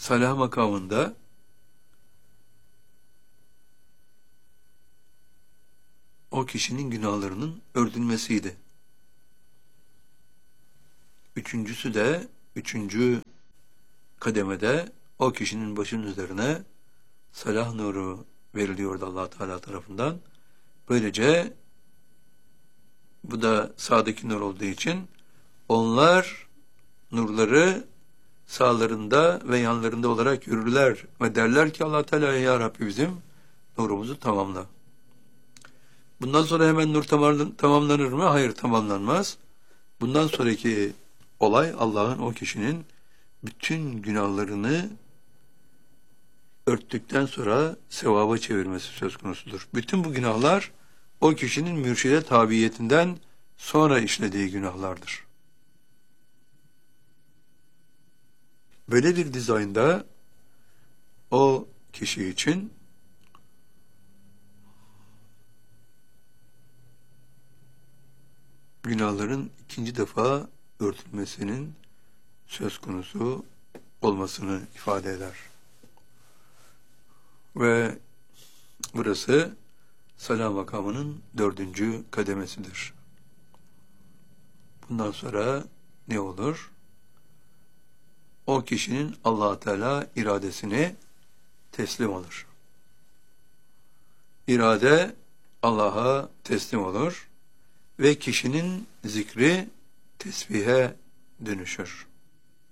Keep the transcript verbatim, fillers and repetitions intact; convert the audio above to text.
salah makamında o kişinin günahlarının örtülmesiydi. Üçüncüsü de, üçüncü kademede o kişinin başının üzerine salah nuru veriliyordu Allah Teala tarafından. Böylece bu da sağdaki nur olduğu için onlar nurları sağlarında ve yanlarında olarak yürürler ve derler ki Allah Teala, ya Rabbi bizim nurumuzu tamamla. Bundan sonra hemen nur tamamlanır mı? Hayır, tamamlanmaz. Bundan sonraki olay Allah'ın o kişinin bütün günahlarını örttükten sonra sevaba çevirmesi söz konusudur. Bütün bu günahlar o kişinin mürşide tabiyetinden sonra işlediği günahlardır. Böyle bir dizaynda o kişi için günahların ikinci defa örtülmesinin söz konusu olmasını ifade eder. Ve burası salah makamının dördüncü kademesidir. Bundan sonra ne olur? O kişinin Allah Teala iradesini teslim olur. İrade Allah'a teslim olur ve kişinin zikri tesbihe dönüşür.